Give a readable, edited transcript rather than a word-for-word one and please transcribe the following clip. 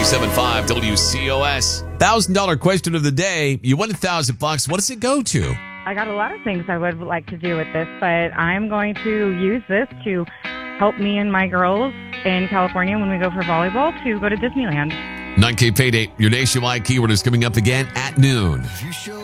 97.5 WCOS. $1,000 question of the day. You won $1,000. What does it go to? I got a lot of things I would like to do with this, but I'm going to use this to help me and my girls in California when we go for volleyball to go to Disneyland. 9K Payday. Your nationwide keyword is coming up again at noon. You show